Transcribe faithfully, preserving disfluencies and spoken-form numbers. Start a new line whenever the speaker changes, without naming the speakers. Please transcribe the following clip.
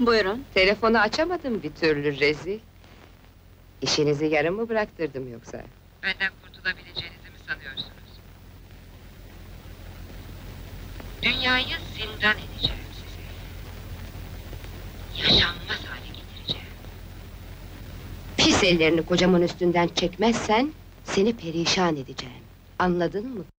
Buyurun.
Telefonu açamadım bir türlü, rezil. İşinizi yarım mı bıraktırdım yoksa?
Benden kurtulabileceğinizi mi sanıyorsunuz? Dünyayı zindan edeceğim size. Yaşanmaz hale getireceğim.
Pis ellerini kocamın üstünden çekmezsen... ...seni perişan edeceğim. Anladın mı